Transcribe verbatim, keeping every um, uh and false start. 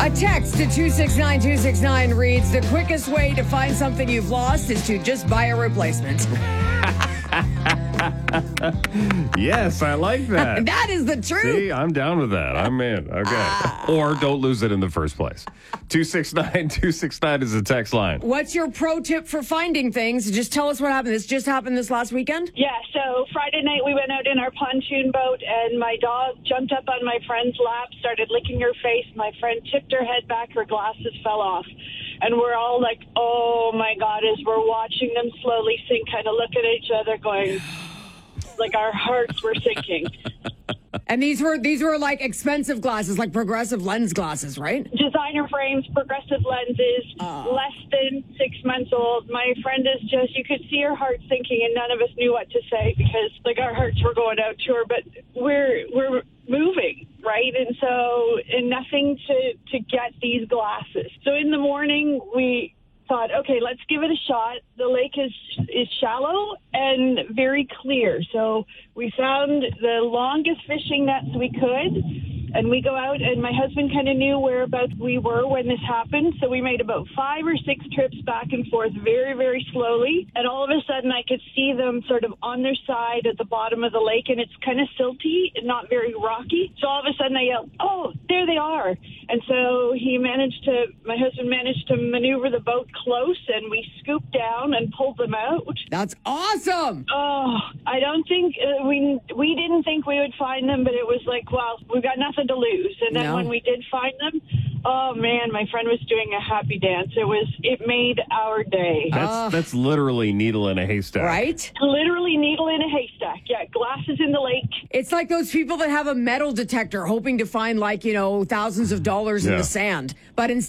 A text to two six nine two six nine reads, the quickest way to find something you've lost is to just buy a replacement. Yes, I like that. That is the truth. See, I'm down with that. I'm in. Okay. Or don't lose it in the first place. two six nine two six nine is the text line. What's your pro tip for finding things? Just tell us what happened. This just happened this last weekend? Yeah, so Friday night we went out in our pontoon boat and my dog jumped up on my friend's lap, started licking her face. My friend tipped her head back, her glasses fell off. And we're all like, oh my God, as we're watching them slowly sink, kind of look at each other going, like our hearts were sinking. And these were these were like expensive glasses, like progressive lens glasses, right? Designer frames, progressive lenses, Oh. less than six months old. My friend is just, you could see her heart sinking and none of us knew what to say because like our hearts were going out to her, but we're, we're moving, right? And so, and nothing to, to get these glasses. So in the morning we thought, okay, let's give it a shot. The lake is is shallow and very clear. So we found the longest fishing nets we could. And we go out, and my husband kind of knew whereabouts we were when this happened. So we made about five or six trips back and forth very, very slowly. And all of a sudden, I could see them sort of on their side at the bottom of the lake, and it's kind of silty and not very rocky. So all of a sudden, I yelled, oh, there they are. And so he managed to, my husband managed to maneuver the boat close, and we scooped down and pulled them out. That's awesome. Oh, I don't think, uh, we we didn't think we would find them, but it was like, well, we've got nothing to lose. And then No. when we did find them, oh man, my friend was doing a happy dance. It was, it made our day. That's Uh, that's literally needle in a haystack. Right? Literally needle in a haystack. Yeah, glasses in the lake. It's like those people that have a metal detector hoping to find like, you know, thousands of dollars in Yeah. the sand. But instead